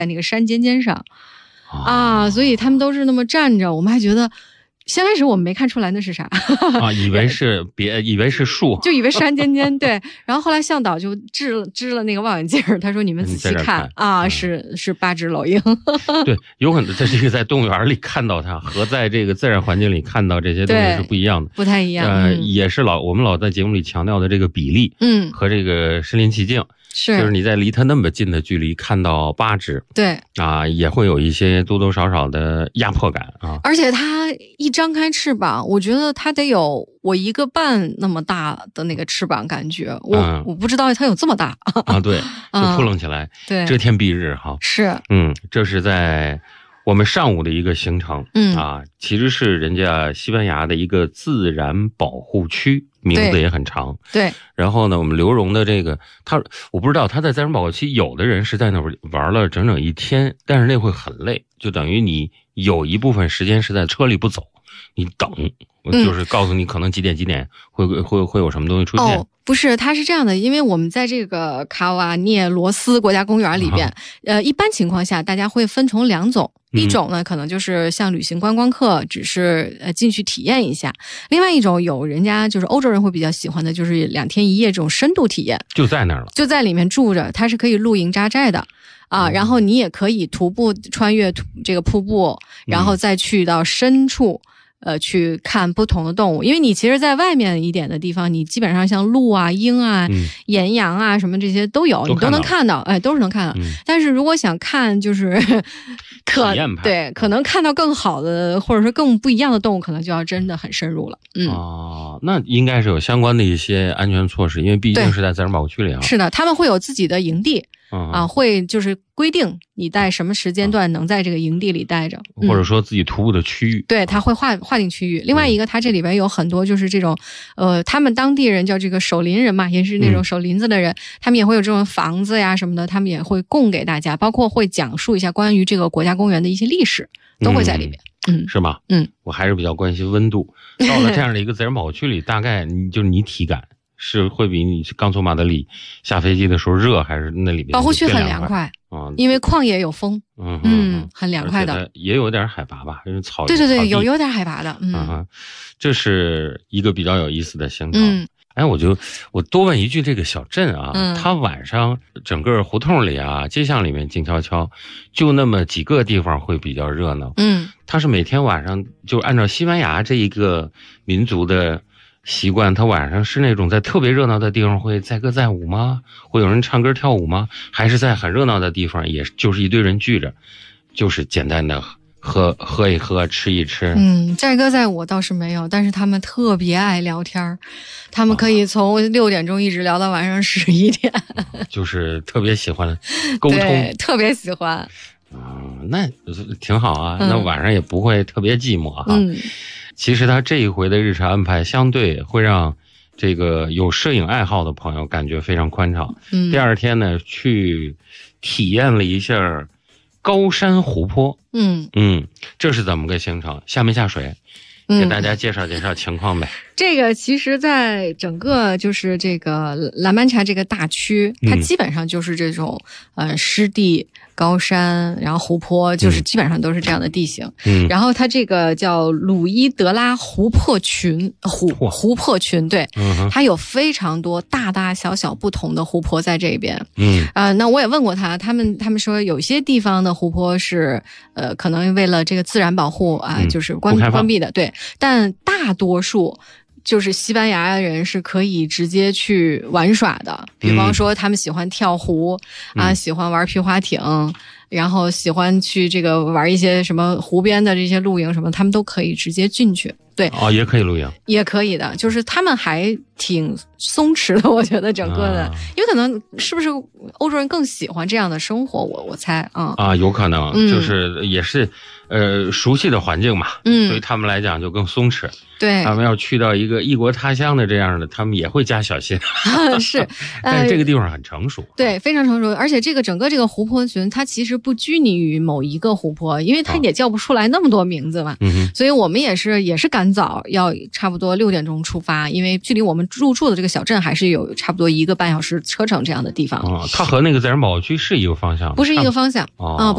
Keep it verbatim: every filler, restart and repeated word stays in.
在那个山尖尖上啊，所以他们都是那么站着，我们还觉得。先开始我们没看出来那是啥啊，以为是别，以为是树， 就以为山尖尖。对，然后后来向导就支了支了那个望远镜，他说你们仔细看, 看啊， 嗯、 是是八只老鹰。 对，有可能在这个在动物园里看到它和在这个自然环境里看到这些东西是不一样的， 不太一样。 呃， 嗯、 也是老我们老在节目里强调的这个比例， 嗯， 和这个身临其境。 是， 就是你在离它那么近的距离看到八只， 对啊，也会有一些多多少少的压迫感啊。 而且它一张开翅膀，我觉得它得有我一个半那么大的那个翅膀，感觉我、嗯、我不知道它有这么大啊。对，就扑棱起来， 对， 遮天蔽日哈。 是， 嗯，这是在我们上午的一个行程， 嗯啊，其实是人家西班牙的一个自然保护区。名字也很长， 对。 然后呢，我们刘荣的这个，他我不知道他在自然保护区，有的人是在那儿玩了整整一天，但是那会很累，就等于你有一部分时间是在车里不走，你等， 嗯、 就是告诉你可能几点几点会会会有什么东西出现。 哦，不是，它是这样的，因为我们在这个卡瓦涅罗斯国家公园里边，啊、呃，一般情况下大家会分成两种。一种呢，可能就是像旅行观光客，只是呃进去体验一下；另外一种有人家就是欧洲人会比较喜欢的，就是两天一夜这种深度体验， 就在那儿了， 就在里面住着，它是可以露营扎寨的啊。然后你也可以徒步穿越这个瀑布，然后再去到深处。呃，去看不同的动物，因为你其实在外面一点的地方，你基本上像鹿啊、鹰啊、 嗯、 岩羊啊什么这些都有， 都你都能看到，哎，都是能看到。 嗯、 但是如果想看，就是可对，可能看到更好的，或者说更不一样的动物，可能就要真的很深入了。嗯， 哦，那应该是有相关的一些安全措施，因为毕竟是在自然保护区里啊。 是的，他们会有自己的营地。啊，会就是规定你在什么时间段能在这个营地里待着， 嗯、或者说自己徒步的区域。 对，他会划划定区域。另外一个，他这里边有很多就是这种，呃，他们当地人叫这个守林人嘛，也是那种守林子的人，嗯、他们也会有这种房子呀什么的，他们也会供给大家，包括会讲述一下关于这个国家公园的一些历史，都会在里面。嗯， 是吗？ 嗯， 我还是比较关心温度。到了这样的一个自然保护区里，大概你就是你体感。是会比你刚从马德里下飞机的时候热，还是那里面保护区很凉快啊？因为旷野有风， 嗯嗯，很凉快的， 也有点海拔吧，因为草对对对，有有点海拔的，嗯， 啊，这是一个比较有意思的行程。 嗯， 哎，我就我多问一句，这个小镇啊， 嗯、 它晚上整个胡同里啊、街巷里面静悄悄，就那么几个地方会比较热闹。 嗯， 它是每天晚上就按照西班牙这一个民族的习惯，他晚上是那种在特别热闹的地方会载歌载舞吗？会有人唱歌跳舞吗？还是在很热闹的地方，也就是一堆人聚着，就是简单的喝喝一喝，吃一吃？ 嗯，载歌载舞倒是没有，但是他们特别爱聊天，他们可以从六点钟一直聊到晚上十一点， 就是特别喜欢沟通， 对，特别喜欢。 嗯，那挺好啊， 嗯、 那晚上也不会特别寂寞哈。 嗯。 其实他这一回的日程安排相对会让这个有摄影爱好的朋友感觉非常宽敞。 嗯， 第二天呢，去体验了一下高山湖泊。 嗯嗯，这是怎么个行程？下没下水？给大家介绍介绍情况呗。 嗯、这个其实在整个就是这个拉曼查这个大区，它基本上就是这种、嗯、呃湿地。高山，然后湖泊，就是基本上都是这样的地形。 嗯， 然后它这个叫鲁伊德拉湖泊群，湖湖泊群，对， 嗯， 它有非常多大大小小不同的湖泊在这边。 嗯， 啊、呃，那我也问过他，他们他们说有些地方的湖泊是呃，可能为了这个自然保护啊、呃，就是关关闭的，对，但大多数。就是西班牙人是可以直接去玩耍的，比方说他们喜欢跳湖、嗯、啊，喜欢玩皮划艇，然后喜欢去这个玩一些什么湖边的这些露营什么，他们都可以直接进去。对， 哦，也可以露营， 也可以的，就是他们还挺松弛的，我觉得整个的，啊、因为可能是不是欧洲人更喜欢这样的生活，我我猜啊啊，有可能， 嗯、 就是也是呃熟悉的环境嘛， 嗯， 对于他们来讲就更松弛。 对， 他们要去到一个异国他乡的这样的，他们也会加小心。 是， 但是这个地方很成熟。 对，非常成熟。而且这个整个这个湖泊群，它其实不拘泥于某一个湖泊，因为它也叫不出来那么多名字嘛。 嗯、 所以我们也是也是赶早，要差不多六点钟出发，因为距离我们入住的这个小镇还是有差不多一个半小时车程这样的地方。 哦，它和那个自然保护区是一个方向？ 不是一个方向啊、哦。